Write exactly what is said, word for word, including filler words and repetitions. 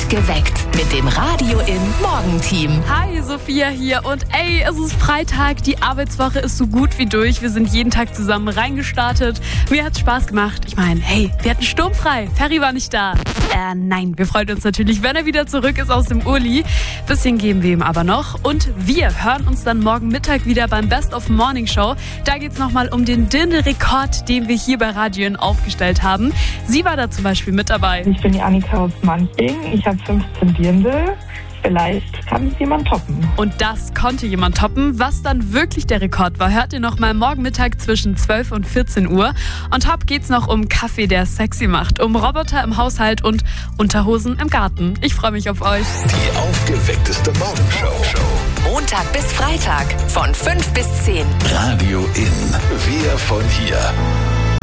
Aufgeweckt mit dem Radio im Morgenteam. Hi, Sophia hier und ey, es ist Freitag, die Arbeitswoche ist so gut wie durch. Wir sind jeden Tag zusammen reingestartet. Mir hat's Spaß gemacht. Ich meine, hey, wir hatten sturmfrei. Ferry war nicht da. Äh, nein, wir freuen uns natürlich, wenn er wieder zurück ist aus dem Urli. Bisschen geben wir ihm aber noch. Und wir hören uns dann morgen Mittag wieder beim Best of Morning Show. Da geht's nochmal um den Dirndl-Rekord, den wir hier bei Radio N aufgestellt haben. Sie war da zum Beispiel mit dabei. Ich bin die Annika aus Manching. Ich habe fünfzehn Dirndl. Vielleicht kann es jemand toppen. Und das konnte jemand toppen. Was dann wirklich der Rekord war, hört ihr noch mal morgen Mittag zwischen zwölf und vierzehn Uhr. Und top geht's noch um Kaffee, der sexy macht, um Roboter im Haushalt und Unterhosen im Garten. Ich freue mich auf euch. Die aufgeweckteste Morgenshow. Montag bis Freitag von fünf bis zehn. Radio In. Wir von hier.